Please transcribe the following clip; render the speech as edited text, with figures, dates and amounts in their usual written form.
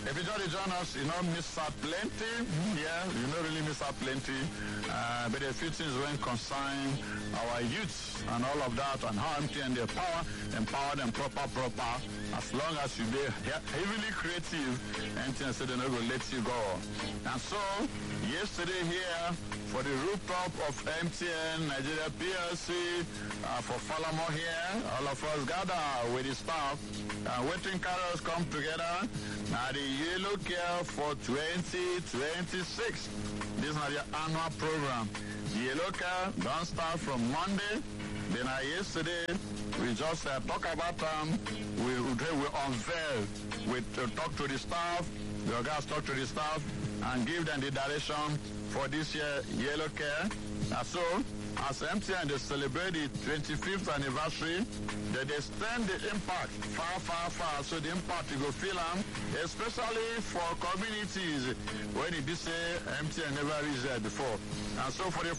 If you just join us, you don't miss out plenty. Yeah, you don't really miss out plenty. But a few things when concern our youth and all of that, and how MTN they empower them proper. As long as you be heavily creative, MTN said they're not going to let you go. And so, yesterday here, for the rooftop of MTN Nigeria PLC, for Falamo here, all of us gather with the staff, waiting carols come together. Now the Yellow Care for 2026. This is the annual program. The Yellow Care don't start from Monday. Then yesterday, we just talk about them. We unveil. We talk to the staff. The guys talk to the staff and give them the direction for this year Yellow Care. So, as MTN they celebrate the 25th anniversary, they extend the impact far. So the impact you go feel them, especially for communities when it be say MTN never reached there before. And so for the